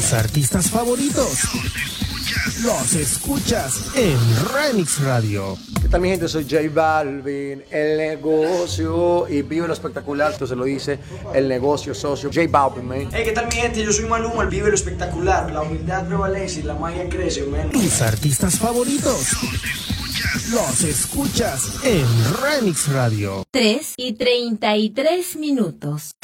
Tus artistas favoritos los escuchas en Remix Radio. ¿Qué tal, mi gente? Soy J Balvin, el negocio, y vive lo espectacular, esto se lo dice el negocio socio, J Balvin, man. Hey, ¿qué tal, mi gente? Yo soy Maluma, el vive lo espectacular, la humildad prevalece y la magia crece, man. Tus artistas favoritos los escuchas en Remix Radio. 3:33.